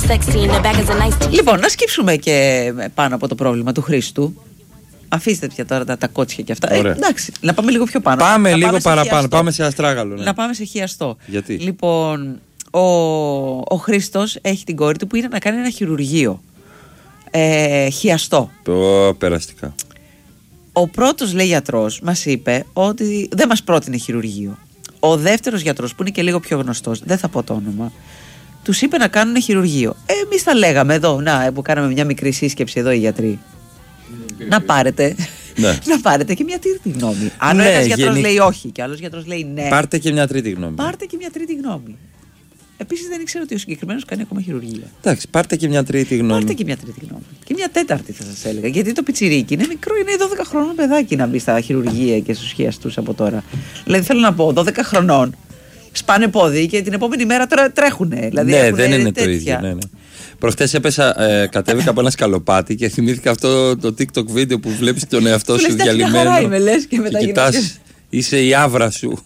Λοιπόν, να σκύψουμε και πάνω από το πρόβλημα του Χρήστου. Αφήστε πια τώρα τα κότσια και αυτά. Εντάξει, να πάμε λίγο πιο πάνω. Πάμε λίγο παραπάνω. Πάμε σε αστράγαλο. Ναι. Να πάμε σε χιαστό. Γιατί? Λοιπόν, ο Χρήστος έχει την κόρη του που είναι να κάνει ένα χειρουργείο. Χιαστό. Περαστικά. Ο πρώτος, λέει, γιατρός μας είπε ότι δεν μας πρότεινε χειρουργείο. Ο δεύτερος γιατρός, που είναι και λίγο πιο γνωστός, δεν θα πω το όνομα, τους είπε να κάνουν χειρουργείο. Εμείς τα λέγαμε εδώ, που κάναμε μια μικρή σύσκεψη εδώ οι γιατροί. Να πάρετε. Ναι. Να πάρετε και μια τρίτη γνώμη. Αν ένας γιατρός λέει όχι και άλλος γιατρός λέει ναι, πάρτε και μια τρίτη γνώμη. Πάρτε και μια τρίτη γνώμη. Επίσης δεν ήξερα ότι ο συγκεκριμένος κάνει ακόμα χειρουργία. Εντάξει, πάρτε και μια τρίτη γνώμη. Πάρτε και μια τρίτη γνώμη. Και μια τέταρτη θα σας έλεγα. Γιατί το πιτσιρίκι είναι μικρό, είναι 12 χρονών παιδάκι να μπει στα χειρουργία και στους χιαστούς από τώρα. Δηλαδή θέλω να πω, 12 χρονών σπάνε πόδι και την επόμενη μέρα τώρα τρέχουνε. Δηλαδή ναι, δεν είναι τέτοια. Το ίδιο. Ναι. Προχτές έπεσα, κατέβηκα από ένα σκαλοπάτι και θυμήθηκα αυτό το TikTok βίντεο που βλέπεις τον εαυτό σου διαλυμένο. Είμαι, λες, και κοιτάς, είσαι η άβρα σου.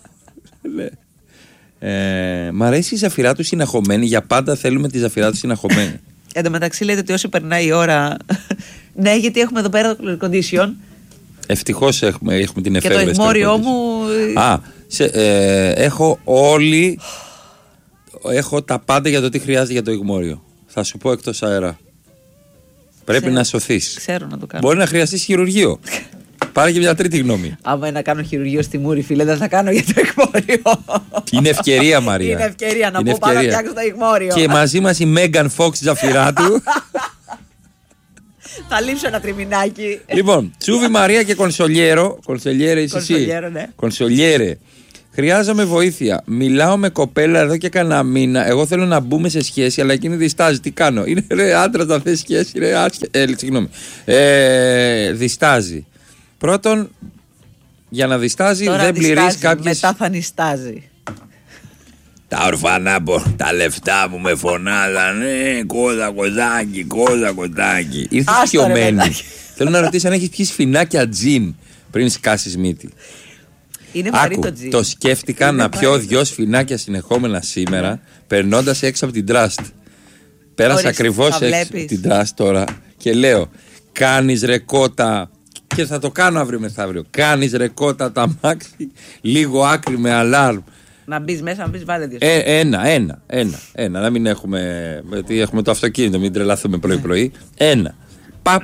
Μ' αρέσει η Ζαφυρά του συναχωμένη. Για πάντα θέλουμε τη Ζαφυρά του συναχωμένη. Εν τω μεταξύ λέτε ότι όσο περνάει η ώρα. Ναι, γιατί έχουμε εδώ πέρα το air condition. Ευτυχώς έχουμε την εφεύρεση. Και το εγμόριό μου. Έχω τα πάντα για το τι χρειάζεται για το εγμόριο. Θα σου πω εκτός αέρα. Πρέπει να σωθείς. Ξέρω να το κάνω. Μπορεί να χρειαστείς χειρουργείο. Πάρε και μια τρίτη γνώμη. Άμα είναι να κάνω χειρουργείο στη μούρη, φίλε, δεν θα κάνω για το εγμόριο. Είναι ευκαιρία, Μαρία. Είναι ευκαιρία να πω πάνω να φτιάξω το εγμόριο. Και μαζί μας η Μέγαν Φόξ Ζαφυράτου. Θα λείψω ένα τριμινάκι. Λοιπόν, Τσούβι Μαρία και Κονσολιέρο. Κονσολιέρε είσαι εσύ. Κονσολιέρε. Χρειάζομαι βοήθεια. Μιλάω με κοπέλα εδώ και κανένα μήνα. Εγώ θέλω να μπούμε σε σχέση, αλλά εκείνη διστάζει. Τι κάνω? Είναι ρε άντρας να θες σχέση, ρε συγγνώμη. Διστάζει. Πρώτον, για να διστάζει τώρα δεν πληρείς κάποιες. Μετά θα νιστάζει. Τα ορφανά τα λεφτά μου με φωνάζανε. Κόζα κοζάκι. Ήρθες πιωμένη. Θέλω να ρωτήσω αν έχεις πιει σφινάκια τζιν πριν σκάσεις μύτη. Είναι βαρύ το τζιν. Το σκέφτηκα να πιω 2 σφινάκια συνεχόμενα σήμερα, περνώντας έξω από την Trust. Πέρασα ακριβώς έξω από την Trust τώρα και λέω: κάνεις ρε κότα. Και θα το κάνω αύριο μεθαύριο. Κάνεις ρε κότα τα μάξι, λίγο άκρη με αλάρμ. Να μπεις μέσα, να μπεις βάλε 2. Ένα. Να μην έχουμε. Γιατί έχουμε το αυτοκίνητο, μην τρελαθούμε πρωί-πρωί. Ένα. Παπ.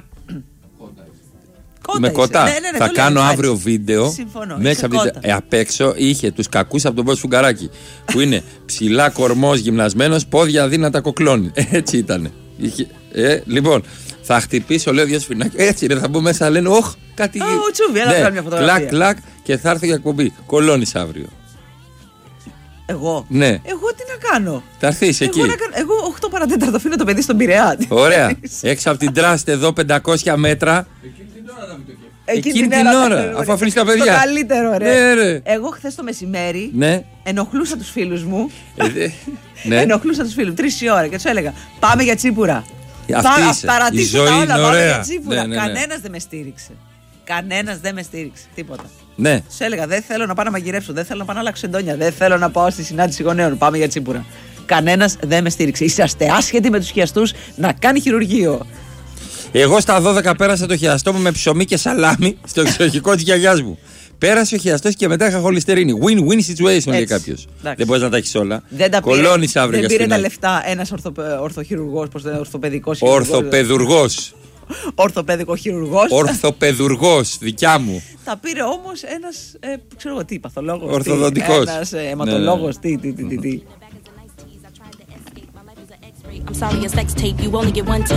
Με κότα. Ναι, θα κάνω αύριο βίντεο. Συμφωνώ. Μέσα απ' έξω είχε τους κακούς από τον Πώς Φουγκαράκι. Που είναι ψηλά κορμός γυμνασμένος, πόδια αδύνατα κοκλώνει. Έτσι ήτανε. Λοιπόν, θα χτυπήσω, λέω 2 σφινάκια. Έτσι ρε, θα μπω μέσα, λένε όχ, κάτι. Ο Τσούβι, έλα κάνει μια φωτογραφία. Κλακ, και θα έρθω για εκπομπή. Κολώνεις αύριο. Εγώ. Ναι. Εγώ τι να κάνω? Θα έρθεις εκεί. Εγώ 8 παρατέταρτο αφήνω το παιδί στον Πειραιά. Ωραία. Έξω από την Trust εδώ 500 μέτρα. Εκείνη την ώρα. Αφού αφήνεις τα παιδιά. Το καλύτερο, ρε. Ναι, ρε. Εγώ χθες το μεσημέρι ενοχλούσα τους φίλους μου. Ενοχλούσα τους φίλους 3 η ώρα και τους έλεγα: πάμε για τσίπουρα. Παρατήσω τα όλα, πάμε για τσίπουρα. Κανένας δεν με στήριξε. Κανένας δεν με στήριξε. Τίποτα. Ναι. Τους έλεγα: δεν θέλω να πάω να μαγειρέψω, δεν θέλω να πάω να αλλάξω εντόνια, δεν θέλω να πάω στη συνάντηση γονέων. Πάμε για τσίπουρα. Κανένας δεν με στήριξε. Είσαστε άσχετοι με τους χιαστούς να κάνει χειρουργείο. Εγώ στα 12 πέρασα το χιαστό μου με ψωμί και σαλάμι στο εξοχικό της γιαγιάς μου. Πέρασε ο χιαστός και μετά είχα χολυστερίνη. Win-win situation λέει κάποιος. Δεν μπορείς να τα έχεις όλα. Κολώνεις αύριο για δεν πήρε τα λεφτά ένας ορθοχειρουργός, ορθοπαιδικός χειρουργός. Ορθοπαιδικό χειρουργός. Ορθοπαιδουργός, δικιά μου. Τα πήρε όμως ένας, ξέρω εγώ τι, παθολόγος. Ορθοδοντικός. Ένας αιματολόγος, τι. I'm sorry, your sex tape, you only get one take.